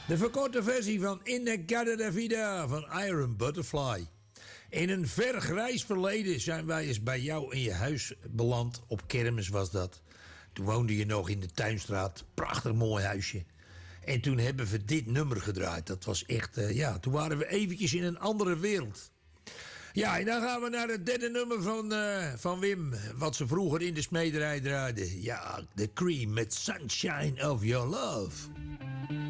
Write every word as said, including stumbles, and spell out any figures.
De verkorte versie van In the Garden da Vida van Iron Butterfly. In een ver grijs verleden zijn wij eens bij jou in je huis beland. Op kermis was dat. Toen woonde je nog in de Tuinstraat. Prachtig mooi huisje. En toen hebben we dit nummer gedraaid. Dat was echt, uh, ja, toen waren we eventjes in een andere wereld. Ja, en dan gaan we naar het derde nummer van, uh, van Wim. Wat ze vroeger in de smederij draaiden. Ja, The Cream met Sunshine of Your Love.